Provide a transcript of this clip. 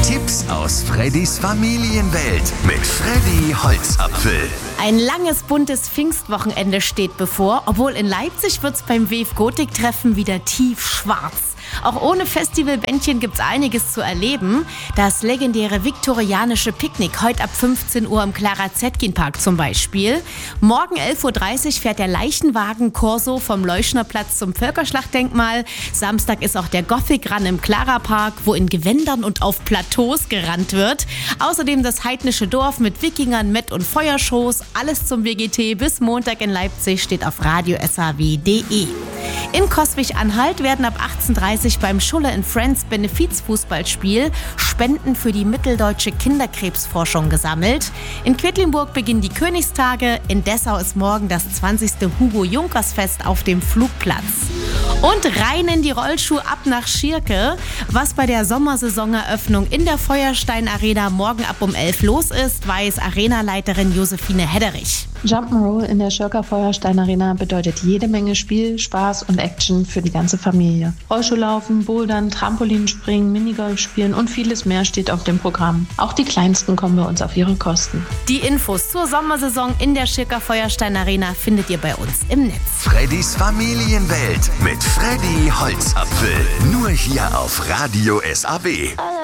Tipps aus Freddys Familienwelt mit Freddy Holzapfel. Ein langes, buntes Pfingstwochenende steht bevor, obwohl in Leipzig wird's beim WEF Gotik-Treffen wieder tiefschwarz. Auch ohne Festivalbändchen gibt's einiges zu erleben. Das legendäre viktorianische Picknick heute ab 15 Uhr im Clara-Zetkin-Park zum Beispiel. Morgen 11.30 Uhr fährt der Leichenwagen Corso vom Leuschnerplatz zum Völkerschlachtdenkmal. Samstag ist auch der Gothic Run im Clara-Park, wo in Gewändern und auf Plateaus gerannt wird. Außerdem das heidnische Dorf mit Wikingern, Mett- und Feuershows. Alles zum WGT bis Montag in Leipzig steht auf radio-saw.de. In Coswig-Anhalt werden ab 18.30 Uhr beim Schuller & Friends Benefizfußballspiel Spenden für die mitteldeutsche Kinderkrebsforschung gesammelt. In Quedlinburg beginnen die Königstage. In Dessau ist morgen das 20. Hugo-Junkers-Fest auf dem Flugplatz. Und rein in die Rollschuhe ab nach Schierke, was bei der Sommersaisoneröffnung in der Feuerstein Arena morgen ab um 11 los ist, weiß Arenaleiterin Josephine Hedderich. Jump'n'Roll in der Schirker Feuerstein Arena bedeutet jede Menge Spiel, Spaß und Action für die ganze Familie. Rollschuhlaufen, Bouldern, Trampolinspringen, Minigolf spielen und vieles mehr steht auf dem Programm. Auch die Kleinsten kommen bei uns auf ihre Kosten. Die Infos zur Sommersaison in der Schirker Feuerstein Arena findet ihr bei uns im Netz. Freddys Familienwelt mit Freddy Holzapfel. Nur hier auf Radio SAW.